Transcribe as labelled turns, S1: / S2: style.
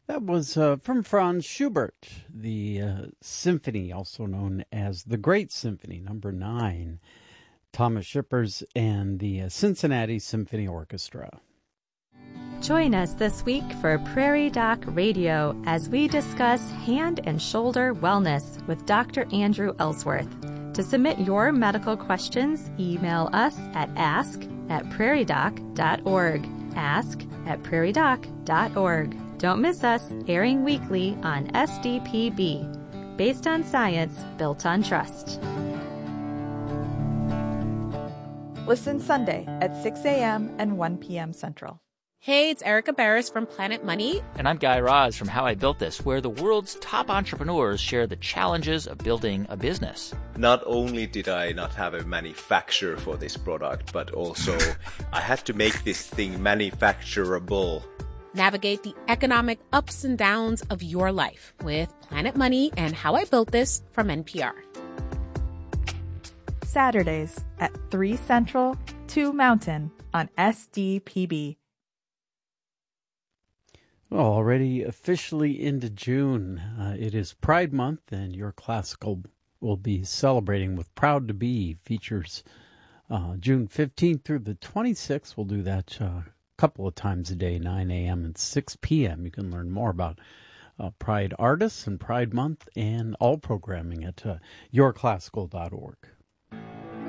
S1: That was from Franz Schubert, the symphony, also known as the Great Symphony, number 9, Thomas Shippers and the Cincinnati Symphony Orchestra.
S2: Join us this week for Prairie Doc Radio as we discuss hand and shoulder wellness with Dr. Andrew Ellsworth. To submit your medical questions, email us at ask@prairiedoc.org. ask@prairiedoc.org. Don't miss us, airing weekly on SDPB. Based on science, built on trust.
S3: Listen Sunday at 6 a.m. and 1 p.m. Central.
S4: Hey, it's Erica Barris from Planet Money.
S5: And I'm Guy Raz from How I Built This, where the world's top entrepreneurs share the challenges of building a business.
S6: Not only did I not have a manufacturer for this product, but also I had to make this thing manufacturable.
S4: Navigate the economic ups and downs of your life with Planet Money and How I Built This from NPR.
S3: Saturdays at 3 Central, 2 Mountain on SDPB.
S1: Well, already officially into June. It is Pride Month, and Your Classical will be celebrating with Proud to Be. Features June 15th through the 26th. We'll do that couple of times a day, 9 a.m. and 6 p.m. You can learn more about Pride artists and Pride Month and all programming at yourclassical.org.